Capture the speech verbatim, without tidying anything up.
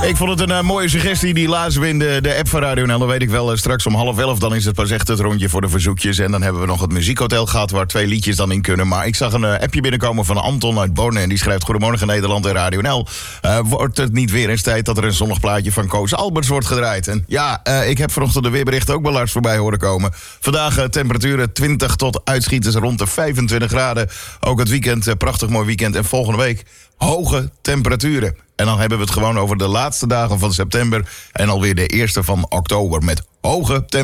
Ik vond het een uh, mooie suggestie, die lazen we in de, de app van Radio N L. Dan weet ik wel, uh, straks om half elf, dan is het pas echt het rondje voor de verzoekjes. En dan hebben we nog het muziekhotel gehad, waar twee liedjes dan in kunnen. Maar ik zag een uh, appje binnenkomen van Anton uit Borne. En die schrijft: Goedemorgen Nederland en Radio N L. Uh, wordt het niet weer eens tijd dat er een zonnig plaatje van Koos Alberts wordt gedraaid? En ja, uh, ik heb vanochtend de weerberichten ook wel langs voorbij horen komen. Vandaag uh, temperaturen twintig tot uitschieters rond de vijfentwintig graden. Ook het weekend, uh, prachtig mooi weekend. En volgende week hoge temperaturen. En dan hebben we het gewoon over de laatste dagen van september en alweer de eerste van oktober met hoge temperaturen.